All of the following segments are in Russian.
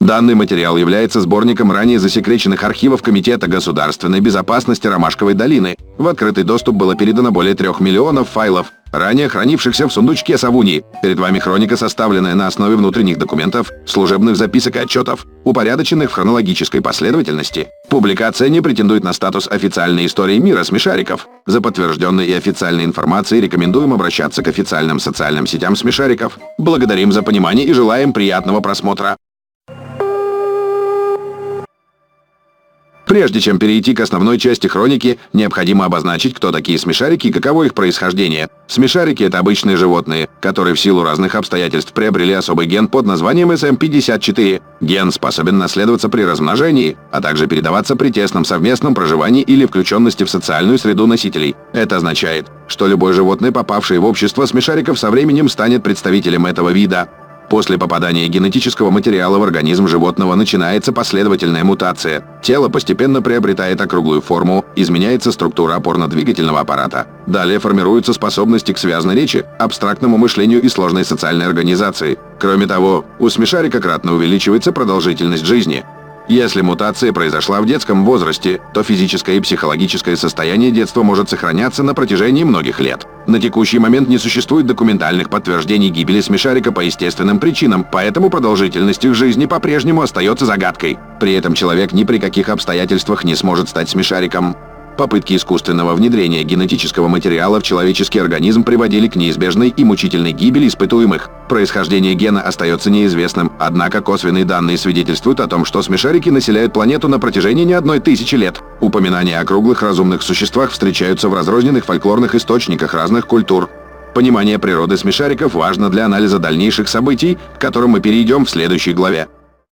Данный материал является сборником ранее засекреченных архивов Комитета государственной безопасности Ромашковой долины. В открытый доступ было передано более 3 миллионов файлов, ранее хранившихся в сундучке Савуньи. Перед вами хроника, составленная на основе внутренних документов, служебных записок и отчетов, упорядоченных в хронологической последовательности. Публикация не претендует на статус официальной истории мира смешариков. За подтвержденной и официальной информацией рекомендуем обращаться к официальным социальным сетям смешариков. Благодарим за понимание и желаем приятного просмотра. Прежде чем перейти к основной части хроники, необходимо обозначить, кто такие смешарики и каково их происхождение. Смешарики — это обычные животные, которые в силу разных обстоятельств приобрели особый ген под названием SM54. Ген способен наследоваться при размножении, а также передаваться при тесном совместном проживании или включенности в социальную среду носителей. Это означает, что любое животное, попавшее в общество смешариков, со временем станет представителем этого вида. После попадания генетического материала в организм животного начинается последовательная мутация. Тело постепенно приобретает округлую форму, изменяется структура опорно-двигательного аппарата. Далее формируются способности к связной речи, абстрактному мышлению и сложной социальной организации. Кроме того, у смешарика кратно увеличивается продолжительность жизни. Если мутация произошла в детском возрасте, то физическое и психологическое состояние детства может сохраняться на протяжении многих лет. На текущий момент не существует документальных подтверждений гибели смешарика по естественным причинам, поэтому продолжительность их жизни по-прежнему остается загадкой. При этом человек ни при каких обстоятельствах не сможет стать смешариком. Попытки искусственного внедрения генетического материала в человеческий организм приводили к неизбежной и мучительной гибели испытуемых. Происхождение гена остается неизвестным, однако косвенные данные свидетельствуют о том, что смешарики населяют планету на протяжении не 1000 лет. Упоминания о круглых разумных существах встречаются в разрозненных фольклорных источниках разных культур. Понимание природы смешариков важно для анализа дальнейших событий, к которым мы перейдем в следующей главе.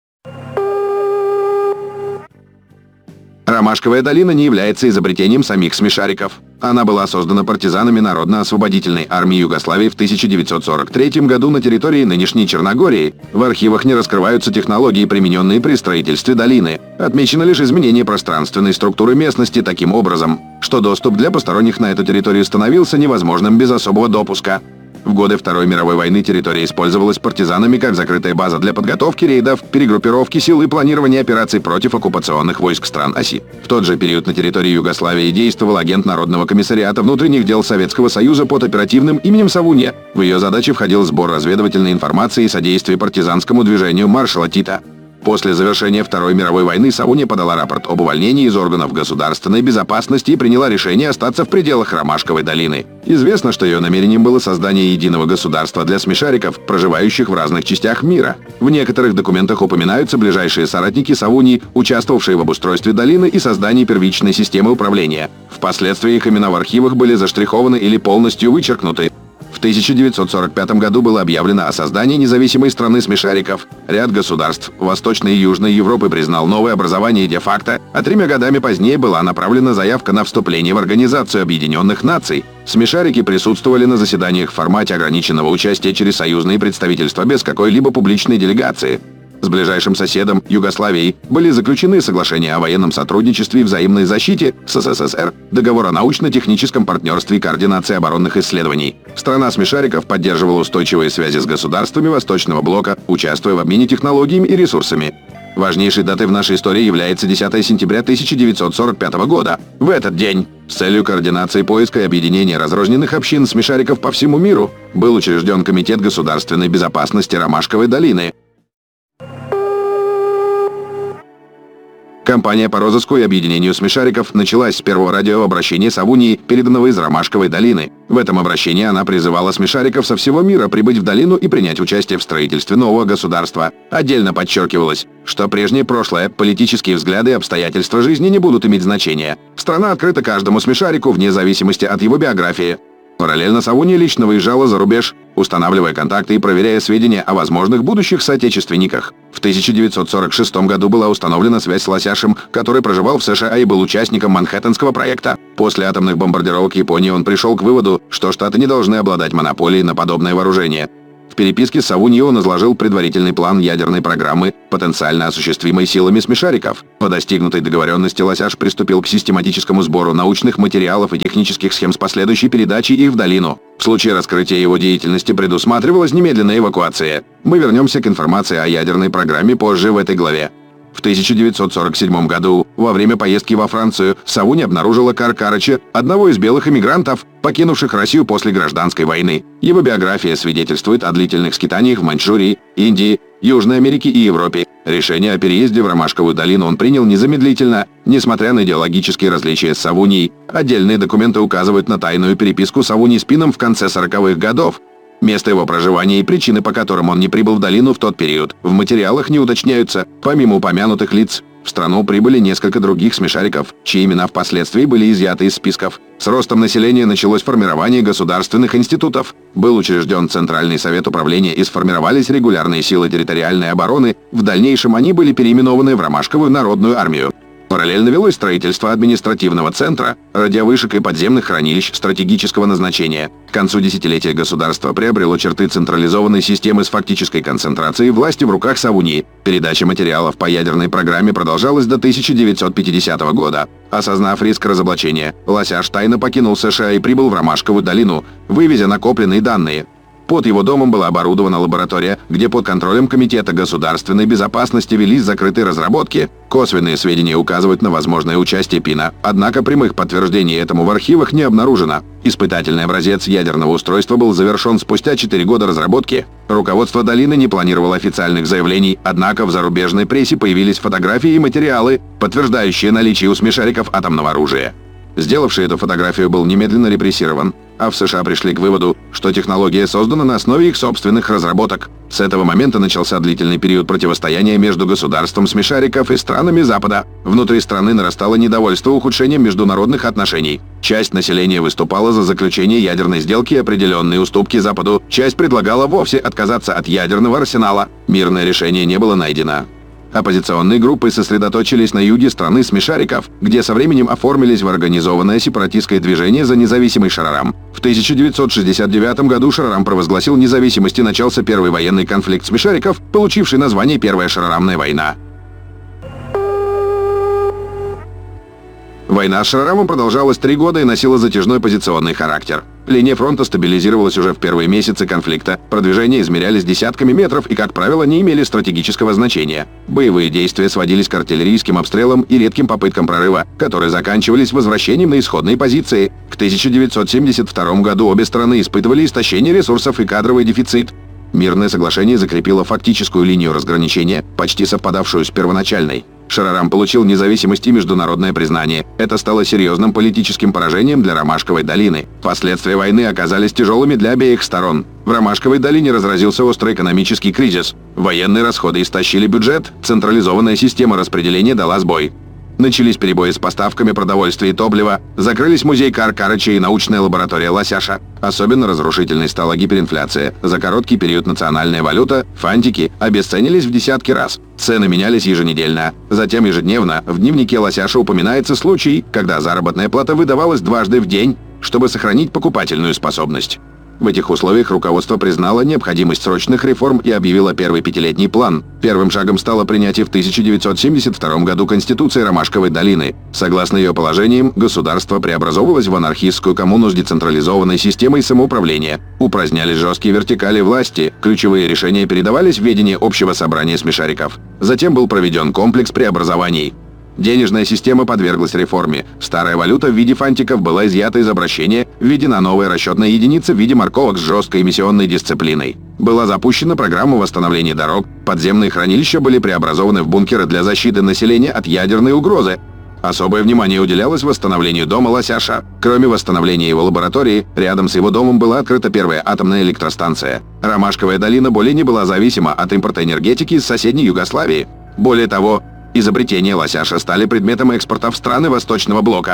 Ромашковая долина не является изобретением самих смешариков. Она была создана партизанами Народно-освободительной армии Югославии в 1943 году на территории нынешней Черногории. В архивах не раскрываются технологии, примененные при строительстве долины. Отмечено лишь изменение пространственной структуры местности таким образом, что доступ для посторонних на эту территорию становился невозможным без особого допуска. В годы Второй мировой войны территория использовалась партизанами как закрытая база для подготовки рейдов, перегруппировки сил и планирования операций против оккупационных войск стран оси. В тот же период на территории Югославии действовал агент Народного комиссариата внутренних дел Советского Союза под оперативным именем Савунья. В ее задачи входил сбор разведывательной информации и содействие партизанскому движению маршала Тита. После завершения Второй мировой войны Савунья подала рапорт об увольнении из органов государственной безопасности и приняла решение остаться в пределах Ромашковой долины. Известно, что ее намерением было создание единого государства для смешариков, проживающих в разных частях мира. В некоторых документах упоминаются ближайшие соратники Савуньи, участвовавшие в обустройстве долины и создании первичной системы управления. Впоследствии их имена в архивах были заштрихованы или полностью вычеркнуты. В 1945 году было объявлено о создании независимой страны смешариков. Ряд государств Восточной и Южной Европы признал новое образование де-факто, а 3 годами позднее была направлена заявка на вступление в Организацию Объединенных Наций. Смешарики присутствовали на заседаниях в формате ограниченного участия через союзные представительства без какой-либо публичной делегации. С ближайшим соседом, Югославией, были заключены соглашения о военном сотрудничестве и взаимной защите с СССР, договор о научно-техническом партнерстве и координации оборонных исследований. Страна смешариков поддерживала устойчивые связи с государствами Восточного блока, участвуя в обмене технологиями и ресурсами. Важнейшей датой в нашей истории является 10 сентября 1945 года. В этот день, с целью координации поиска и объединения разрозненных общин смешариков по всему миру, был учрежден Комитет государственной безопасности Ромашковой долины. Кампания по розыску и объединению смешариков началась с первого радиообращения Савуньи, переданного из Ромашковой долины. В этом обращении она призывала смешариков со всего мира прибыть в долину и принять участие в строительстве нового государства. Отдельно подчеркивалось, что прежнее прошлое, политические взгляды и обстоятельства жизни не будут иметь значения. Страна открыта каждому смешарику вне зависимости от его биографии. Параллельно Савунья лично выезжала за рубеж, устанавливая контакты и проверяя сведения о возможных будущих соотечественниках. В 1946 году была установлена связь с Лосяшем, который проживал в США и был участником Манхэттенского проекта. После атомных бомбардировок Японии он пришел к выводу, что Штаты не должны обладать монополией на подобное вооружение. В переписке с Савуньи он изложил предварительный план ядерной программы, потенциально осуществимой силами смешариков. По достигнутой договоренности Лосяш приступил к систематическому сбору научных материалов и технических схем с последующей передачей их в долину. В случае раскрытия его деятельности предусматривалась немедленная эвакуация. Мы вернемся к информации о ядерной программе позже в этой главе. В 1947 году, во время поездки во Францию, Савунья обнаружила Каркарыча, одного из белых эмигрантов, покинувших Россию после гражданской войны. Его биография свидетельствует о длительных скитаниях в Маньчжурии, Индии, Южной Америке и Европе. Решение о переезде в Ромашковую долину он принял незамедлительно, несмотря на идеологические различия с Савуньей. Отдельные документы указывают на тайную переписку Савуньи с Пином в конце 40-х годов. Место его проживания и причины, по которым он не прибыл в долину в тот период, в материалах не уточняются. Помимо упомянутых лиц, в страну прибыли несколько других смешариков, чьи имена впоследствии были изъяты из списков. С ростом населения началось формирование государственных институтов. Был учрежден Центральный совет управления и сформировались регулярные силы территориальной обороны. В дальнейшем они были переименованы в Ромашковую народную армию. Параллельно велось строительство административного центра, радиовышек и подземных хранилищ стратегического назначения. К концу десятилетия государство приобрело черты централизованной системы с фактической концентрацией власти в руках Савуньи. Передача материалов по ядерной программе продолжалась до 1950 года. Осознав риск разоблачения, Лосяш тайно покинул США и прибыл в Ромашковую долину, вывезя накопленные данные. Под его домом была оборудована лаборатория, где под контролем Комитета государственной безопасности велись закрытые разработки. Косвенные сведения указывают на возможное участие Пина, однако прямых подтверждений этому в архивах не обнаружено. Испытательный образец ядерного устройства был завершен спустя 4 года разработки. Руководство долины не планировало официальных заявлений, однако в зарубежной прессе появились фотографии и материалы, подтверждающие наличие у смешариков атомного оружия. Сделавший эту фотографию был немедленно репрессирован, а в США пришли к выводу, что технология создана на основе их собственных разработок. С этого момента начался длительный период противостояния между государством смешариков и странами Запада. Внутри страны нарастало недовольство ухудшением международных отношений. Часть населения выступала за заключение ядерной сделки и определенные уступки Западу, часть предлагала вовсе отказаться от ядерного арсенала. Мирное решение не было найдено. Оппозиционные группы сосредоточились на юге страны смешариков, где со временем оформились в организованное сепаратистское движение за независимый Шарарам. В 1969 году Шарарам провозгласил независимость и начался первый военный конфликт смешариков, получивший название «Первая Шарарамная война». Война с Шарарамом продолжалась 3 года и носила затяжной позиционный характер. Линия фронта стабилизировалась уже в первые месяцы конфликта, продвижения измерялись десятками метров и, как правило, не имели стратегического значения. Боевые действия сводились к артиллерийским обстрелам и редким попыткам прорыва, которые заканчивались возвращением на исходные позиции. К 1972 году обе стороны испытывали истощение ресурсов и кадровый дефицит. Мирное соглашение закрепило фактическую линию разграничения, почти совпадавшую с первоначальной. Шарарам получил независимость и международное признание. Это стало серьезным политическим поражением для Ромашковой долины. Последствия войны оказались тяжелыми для обеих сторон. В Ромашковой долине разразился острый экономический кризис. Военные расходы истощили бюджет, централизованная система распределения дала сбой. Начались перебои с поставками продовольствия и топлива, закрылись музей Каркарыча и научная лаборатория Лосяша. Особенно разрушительной стала гиперинфляция. За короткий период национальная валюта, фантики, обесценились в десятки раз. Цены менялись еженедельно. Затем ежедневно в дневнике Лосяша упоминается случай, когда заработная плата выдавалась дважды в день, чтобы сохранить покупательную способность. В этих условиях руководство признало необходимость срочных реформ и объявило первый 5-летний план. Первым шагом стало принятие в 1972 году Конституции Ромашковой долины. Согласно ее положениям, государство преобразовывалось в анархистскую коммуну с децентрализованной системой самоуправления. Упразднялись жесткие вертикали власти, ключевые решения передавались в ведение общего собрания смешариков. Затем был проведен комплекс преобразований. Денежная система подверглась реформе. Старая валюта в виде фантиков была изъята из обращения, введена новая расчетная единица в виде марковок с жесткой эмиссионной дисциплиной. Была запущена программа восстановления дорог, подземные хранилища были преобразованы в бункеры для защиты населения от ядерной угрозы. Особое внимание уделялось восстановлению дома Лосяша. Кроме восстановления его лаборатории, рядом с его домом была открыта первая атомная электростанция. Ромашковая долина более не была зависима от импорта энергетики из соседней Югославии. Более того, изобретения Лосяша стали предметом экспорта в страны Восточного блока.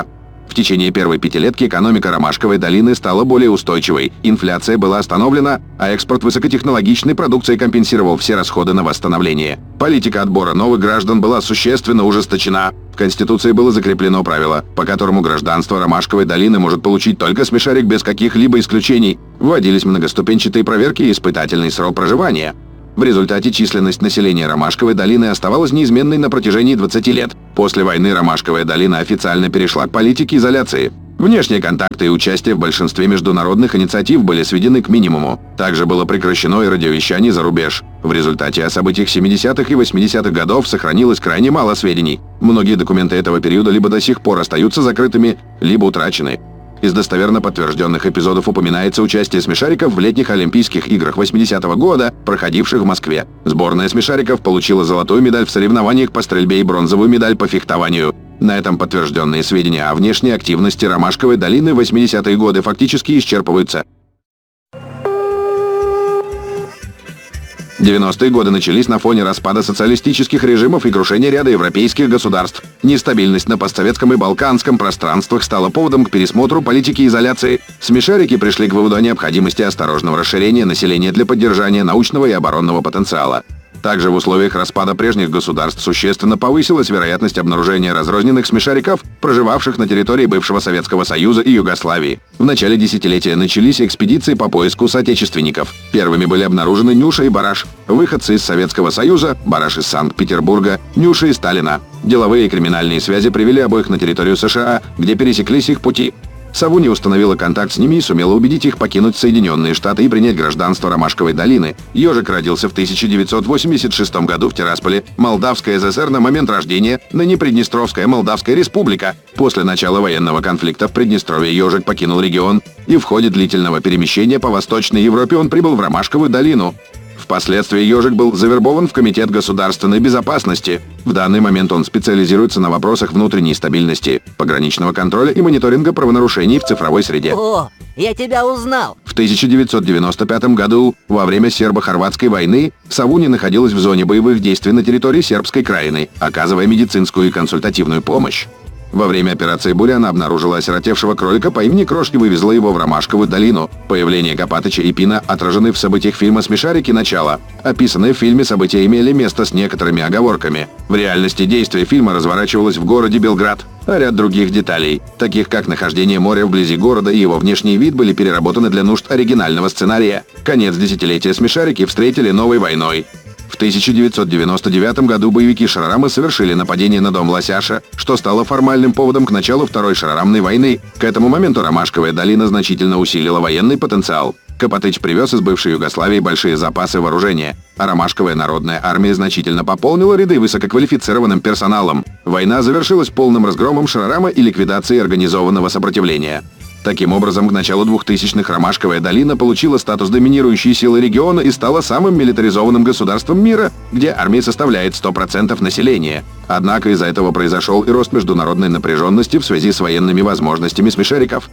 В течение первой пятилетки экономика Ромашковой долины стала более устойчивой, инфляция была остановлена, а экспорт высокотехнологичной продукции компенсировал все расходы на восстановление. Политика отбора новых граждан была существенно ужесточена. В Конституции было закреплено правило, по которому гражданство Ромашковой долины может получить только смешарик без каких-либо исключений. Вводились многоступенчатые проверки и испытательный срок проживания. В результате численность населения Ромашковой долины оставалась неизменной на протяжении 20 лет. После войны Ромашковая долина официально перешла к политике изоляции. Внешние контакты и участие в большинстве международных инициатив были сведены к минимуму. Также было прекращено и радиовещание за рубеж. В результате о событиях 70-х и 80-х годов сохранилось крайне мало сведений. Многие документы этого периода либо до сих пор остаются закрытыми, либо утрачены. Из достоверно подтвержденных эпизодов упоминается участие смешариков в летних Олимпийских играх 80-го года, проходивших в Москве. Сборная смешариков получила золотую медаль в соревнованиях по стрельбе и бронзовую медаль по фехтованию. На этом подтвержденные сведения о внешней активности Ромашковой долины в 80-е годы фактически исчерпываются. 90-е годы начались на фоне распада социалистических режимов и крушения ряда европейских государств. Нестабильность на постсоветском и балканском пространствах стала поводом к пересмотру политики изоляции. Смешарики пришли к выводу о необходимости осторожного расширения населения для поддержания научного и оборонного потенциала. Также в условиях распада прежних государств существенно повысилась вероятность обнаружения разрозненных смешариков, проживавших на территории бывшего Советского Союза и Югославии. В начале десятилетия начались экспедиции по поиску соотечественников. Первыми были обнаружены Нюша и Бараш, выходцы из Советского Союза, Бараш из Санкт-Петербурга, Нюша из Сталина. Деловые и криминальные связи привели обоих на территорию США, где пересеклись их пути. Савуни установила контакт с ними и сумела убедить их покинуть Соединенные Штаты и принять гражданство Ромашковой долины. Ежик родился в 1986 году в Тирасполе, Молдавская ССР на момент рождения, ныне Приднестровская Молдавская Республика. После начала военного конфликта в Приднестровье Ежик покинул регион, и в ходе длительного перемещения по Восточной Европе он прибыл в Ромашковую долину. Впоследствии Ежик был завербован в Комитет государственной безопасности. В данный момент он специализируется на вопросах внутренней стабильности, пограничного контроля и мониторинга правонарушений в цифровой среде. О, я тебя узнал! В 1995 году, во время сербо-хорватской войны, Савуни находилась в зоне боевых действий на территории Сербской Краины, оказывая медицинскую и консультативную помощь. Во время операции «Буря» она обнаружила осиротевшего кролика по имени Крош и вывезла его в Ромашковую долину. Появление Копатыча и Пина отражены в событиях фильма «Смешарики. Начало». Описанные в фильме события имели место с некоторыми оговорками. В реальности действие фильма разворачивалось в городе Белград, а ряд других деталей, таких как нахождение моря вблизи города и его внешний вид, были переработаны для нужд оригинального сценария. Конец десятилетия смешарики встретили новой войной. В 1999 году боевики Шарарамы совершили нападение на дом Лосяша, что стало формальным поводом к началу Второй Шарарамной войны. К этому моменту Ромашковая долина значительно усилила военный потенциал. Копатыч привез из бывшей Югославии большие запасы вооружения, а Ромашковая народная армия значительно пополнила ряды высококвалифицированным персоналом. Война завершилась полным разгромом Шарарама и ликвидацией организованного сопротивления. Таким образом, к началу 2000-х Ромашковая долина получила статус доминирующей силы региона и стала самым милитаризованным государством мира, где армия составляет 100% населения. Однако из-за этого произошел и рост международной напряженности в связи с военными возможностями смешариков.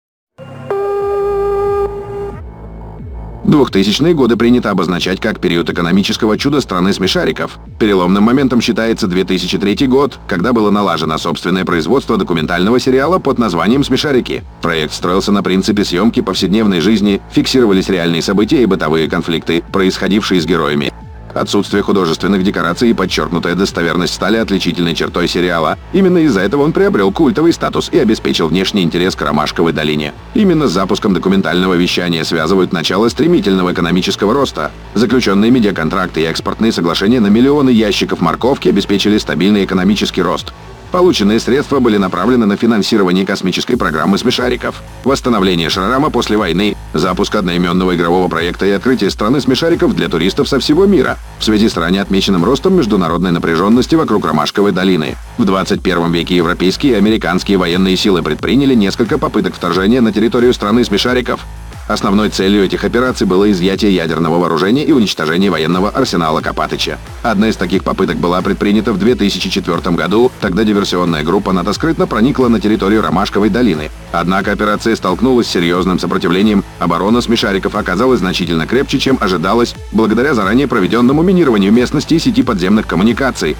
2000-е годы принято обозначать как период экономического чуда страны смешариков. Переломным моментом считается 2003 год, когда было налажено собственное производство документального сериала под названием «Смешарики». Проект строился на принципе съемки повседневной жизни, фиксировались реальные события и бытовые конфликты, происходившие с героями. Отсутствие художественных декораций и подчеркнутая достоверность стали отличительной чертой сериала. Именно из-за этого он приобрел культовый статус и обеспечил внешний интерес к Ромашковой долине. Именно с запуском документального вещания связывают начало стремительного экономического роста. Заключенные медиаконтракты и экспортные соглашения на миллионы ящиков морковки обеспечили стабильный экономический рост. Полученные средства были направлены на финансирование космической программы смешариков, восстановление Шарарама после войны, запуск одноименного игрового проекта и открытие страны смешариков для туристов со всего мира в связи с ранее отмеченным ростом международной напряженности вокруг Ромашковой долины. В 21 веке европейские и американские военные силы предприняли несколько попыток вторжения на территорию страны смешариков. Основной целью этих операций было изъятие ядерного вооружения и уничтожение военного арсенала Копатыча. Одна из таких попыток была предпринята в 2004 году, тогда диверсионная группа НАТО скрытно проникла на территорию Ромашковой долины. Однако операция столкнулась с серьезным сопротивлением, оборона смешариков оказалась значительно крепче, чем ожидалось, благодаря заранее проведенному минированию местности и сети подземных коммуникаций.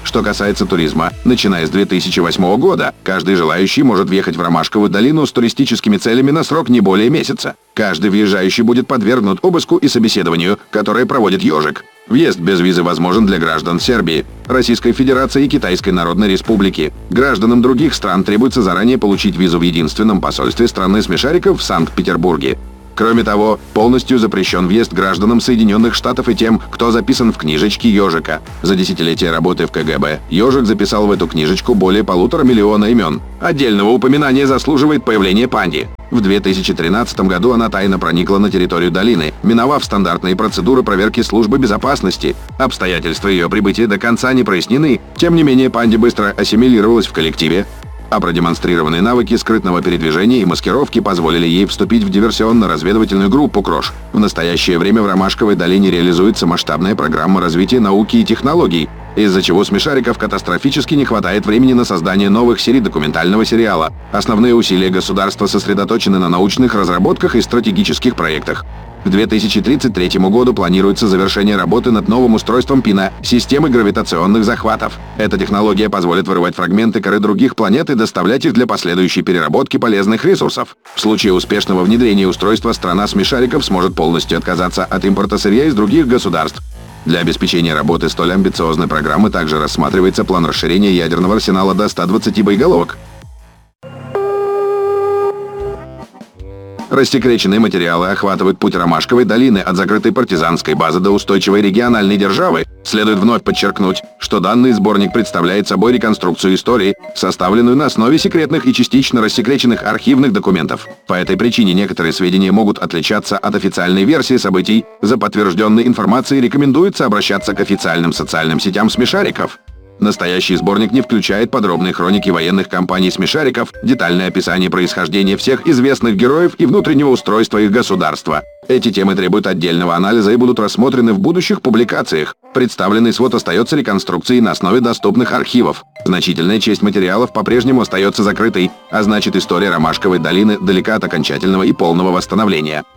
Что касается туризма, начиная с 2008 года, каждый желающий может въехать в Ромашковую долину с туристическими целями на срок не более месяца. Каждый въезжающий будет подвергнут обыску и собеседованию, которое проводит «Ежик». Въезд без визы возможен для граждан Сербии, Российской Федерации и Китайской Народной Республики. Гражданам других стран требуется заранее получить визу в единственном посольстве страны смешариков в Санкт-Петербурге. Кроме того, полностью запрещен въезд гражданам Соединенных Штатов и тем, кто записан в книжечке «Ежика». За десятилетие работы в КГБ «Ежик» записал в эту книжечку более 1,5 миллиона имен. Отдельного упоминания заслуживает появление панди. В 2013 году она тайно проникла на территорию долины, миновав стандартные процедуры проверки службы безопасности. Обстоятельства ее прибытия до конца не прояснены, тем не менее панди быстро ассимилировалась в коллективе, а продемонстрированные навыки скрытного передвижения и маскировки позволили ей вступить в диверсионно-разведывательную группу «Крош». В настоящее время в Ромашковой долине реализуется масштабная программа развития науки и технологий, из-за чего смешариков катастрофически не хватает времени на создание новых серий документального сериала. Основные усилия государства сосредоточены на научных разработках и стратегических проектах. К 2033 году планируется завершение работы над новым устройством ПИНа – системы гравитационных захватов. Эта технология позволит вырывать фрагменты коры других планет и доставлять их для последующей переработки полезных ресурсов. В случае успешного внедрения устройства страна смешариков сможет полностью отказаться от импорта сырья из других государств. Для обеспечения работы столь амбициозной программы также рассматривается план расширения ядерного арсенала до 120 боеголовок. Рассекреченные материалы охватывают путь Ромашковой долины от закрытой партизанской базы до устойчивой региональной державы. Следует вновь подчеркнуть, что данный сборник представляет собой реконструкцию истории, составленную на основе секретных и частично рассекреченных архивных документов. По этой причине некоторые сведения могут отличаться от официальной версии событий. За подтвержденной информацией рекомендуется обращаться к официальным социальным сетям смешариков. Настоящий сборник не включает подробные хроники военных кампаний смешариков, детальное описание происхождения всех известных героев и внутреннего устройства их государства. Эти темы требуют отдельного анализа и будут рассмотрены в будущих публикациях. Представленный свод остается реконструкцией на основе доступных архивов. Значительная часть материалов по-прежнему остается закрытой, а значит, история Ромашковой долины далека от окончательного и полного восстановления.